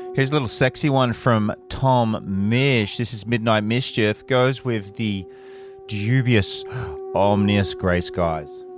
Here's a little sexy one from Tom Mish. This is Midnight Mischief. Goes with the dubious, ominous grey skies.